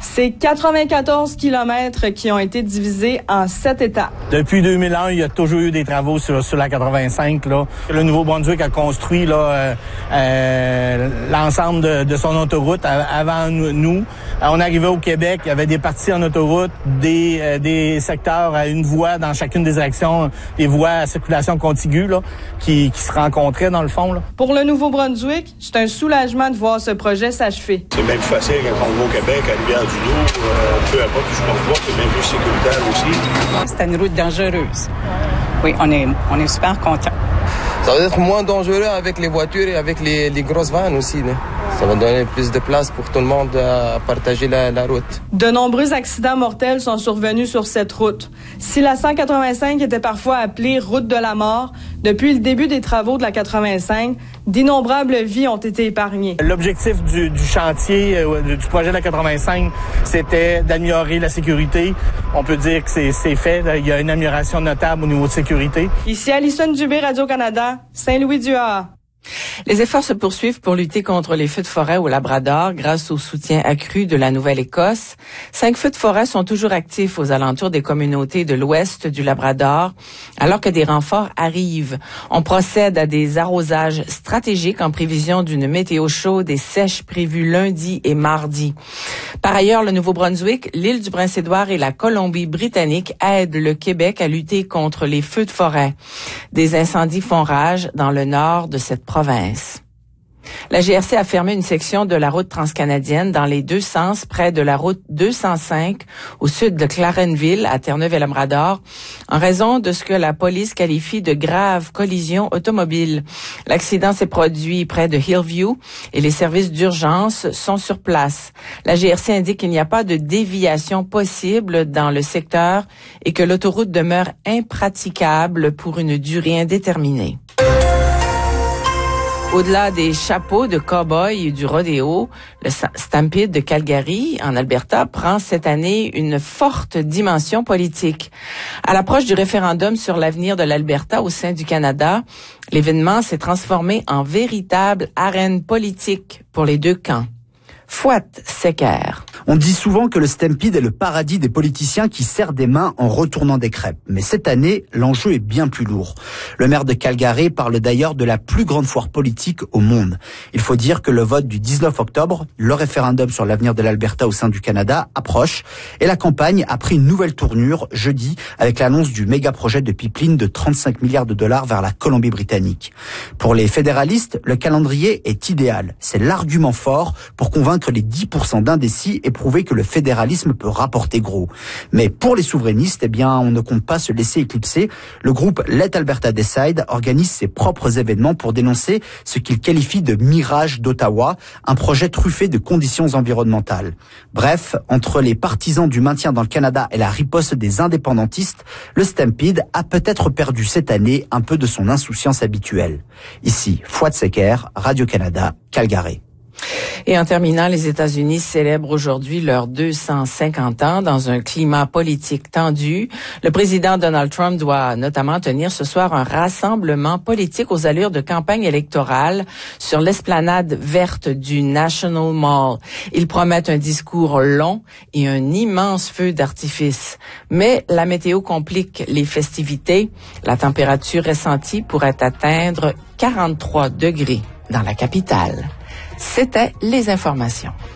C'est 94 kilomètres qui ont été divisés en 7 étapes. Depuis 2001, il y a toujours eu des travaux sur la 85. Là. Le Nouveau-Brunswick a construit l'ensemble de son autoroute avant nous. On arrivait au Québec, il y avait des parties en autoroute, des secteurs à une voie dans chacune des directions, des voies à circulation contiguë là, qui se rencontraient dans le fond. Là. Pour le Nouveau-Brunswick, c'est un soulagement de voir ce projet s'achever. C'est bien plus facile quand on va au Québec, à Rivière-du-Loup, peu importe où je me vois, c'est bien plus sécuritaire aussi. C'est une route dangereuse. Oui, on est super contents. Ça va être moins dangereux avec les voitures et avec les grosses vannes aussi. Né? Ça va donner plus de place pour tout le monde à partager la route. De nombreux accidents mortels sont survenus sur cette route. Si la 185 était parfois appelée route de la mort, depuis le début des travaux de la 85, d'innombrables vies ont été épargnées. L'objectif du chantier, du projet de la 85, c'était d'améliorer la sécurité. On peut dire que c'est fait. Là, il y a une amélioration notable au niveau de sécurité. Ici Alison Dubé, Radio-Canada, Saint-Louis-du-Ha. Les efforts se poursuivent pour lutter contre les feux de forêt au Labrador grâce au soutien accru de la Nouvelle-Écosse. 5 feux de forêt sont toujours actifs aux alentours des communautés de l'ouest du Labrador, alors que des renforts arrivent. On procède à des arrosages stratégiques en prévision d'une météo chaude et sèche prévue lundi et mardi. Par ailleurs, le Nouveau-Brunswick, l'île du Prince-Édouard et la Colombie-Britannique aident le Québec à lutter contre les feux de forêt. Des incendies font rage dans le nord de cette province. La GRC a fermé une section de la route transcanadienne dans les deux sens près de la route 205 au sud de Clarenville à Terre-Neuve-et-Labrador en raison de ce que la police qualifie de grave collision automobile. L'accident s'est produit près de Hillview et les services d'urgence sont sur place. La GRC indique qu'il n'y a pas de déviation possible dans le secteur et que l'autoroute demeure impraticable pour une durée indéterminée. Au-delà des chapeaux de cow-boy et du rodéo, le Stampede de Calgary, en Alberta, prend cette année une forte dimension politique. À l'approche du référendum sur l'avenir de l'Alberta au sein du Canada, l'événement s'est transformé en véritable arène politique pour les deux camps. Fouad Secker. On dit souvent que le Stampede est le paradis des politiciens qui serrent des mains en retournant des crêpes. Mais cette année, l'enjeu est bien plus lourd. Le maire de Calgary parle d'ailleurs de la plus grande foire politique au monde. Il faut dire que le vote du 19 octobre, le référendum sur l'avenir de l'Alberta au sein du Canada, approche. Et la campagne a pris une nouvelle tournure jeudi avec l'annonce du méga projet de pipeline de 35 milliards de dollars vers la Colombie-Britannique. Pour les fédéralistes, le calendrier est idéal. C'est l'argument fort pour convaincre les 10% d'indécis et prouver que le fédéralisme peut rapporter gros. Mais pour les souverainistes, on ne compte pas se laisser éclipser. Le groupe Let Alberta Decide organise ses propres événements pour dénoncer ce qu'il qualifie de mirage d'Ottawa, un projet truffé de conditions environnementales. Bref, entre les partisans du maintien dans le Canada et la riposte des indépendantistes, le Stampede a peut-être perdu cette année un peu de son insouciance habituelle. Ici, Fouad Secker, Radio-Canada, Calgary. Et en terminant, les États-Unis célèbrent aujourd'hui leurs 250 ans dans un climat politique tendu. Le président Donald Trump doit notamment tenir ce soir un rassemblement politique aux allures de campagne électorale sur l'esplanade verte du National Mall. Il promet un discours long et un immense feu d'artifice. Mais la météo complique les festivités. La température ressentie pourrait atteindre 43 degrés dans la capitale. C'était les informations.